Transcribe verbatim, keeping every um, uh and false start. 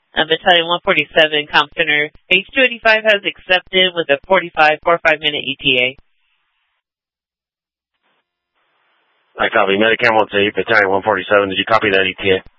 Uh, Battalion one forty-seven, Comp Center, H two eighty-five has accepted with a forty-five, forty-five minute E T A. I copy. Medicam one eight, Battalion one forty-seven, did you copy that E T A?